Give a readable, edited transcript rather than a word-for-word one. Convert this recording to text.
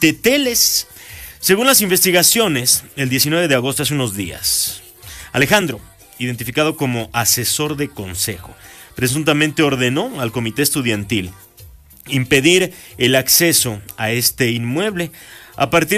Teteles. Según las investigaciones, el 19 de agosto, hace unos días, Alejandro, identificado como asesor de consejo, presuntamente ordenó al comité estudiantil impedir el acceso a este inmueble. A partir